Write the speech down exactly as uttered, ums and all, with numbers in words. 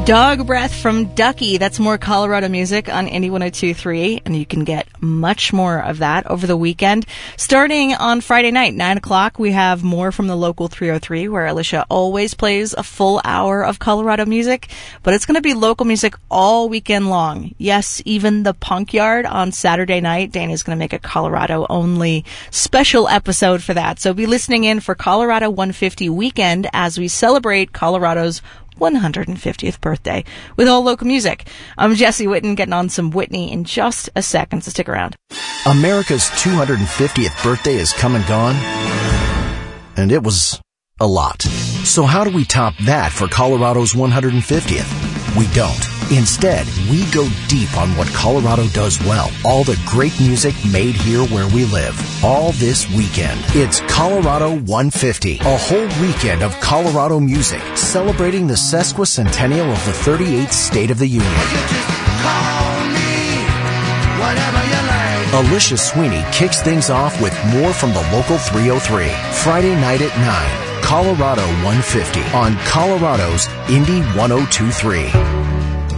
Dog Breath from Ducky. That's more Colorado music on Indie one oh two point three, and you can get much more of that over the weekend. Starting on Friday night, nine o'clock, we have more from the local three oh three, where Alicia always plays a full hour of Colorado music, but it's going to be local music all weekend long. Yes, even the Punk Yard on Saturday night. Dana's going to make a Colorado-only special episode for that, so be listening in for Colorado one fifty weekend as we celebrate Colorado's one hundred fiftieth birthday with all local music. I'm Jesse Whitten, getting on some Whitney in just a second, so stick around. America's two hundred fiftieth birthday is come and gone, and it was a lot. So how do we top that for Colorado's one hundred fiftieth? We don't. Instead, we go deep on what Colorado does well. All the great music made here where we live. All this weekend. It's Colorado one fifty. A whole weekend of Colorado music celebrating the sesquicentennial of the thirty-eighth state of the Union. Call me, whatever you like. Alicia Sweeney kicks things off with more from the local three oh three. Friday night at nine. Colorado one fifty on Colorado's Indie one oh two point three.